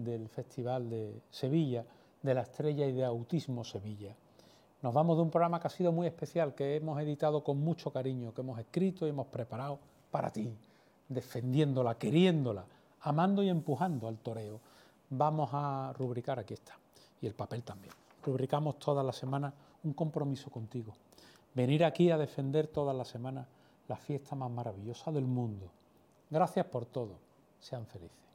del Festival de Sevilla, de la Estrella y de Autismo Sevilla. Nos vamos de un programa que ha sido muy especial, que hemos editado con mucho cariño, que hemos escrito y hemos preparado para ti, defendiéndola, queriéndola, amando y empujando al toreo. Vamos a rubricar, aquí está, y el papel también. Rubricamos todas las semanas un compromiso contigo. Venir aquí a defender todas las semanas la fiesta más maravillosa del mundo. Gracias por todo. Sean felices.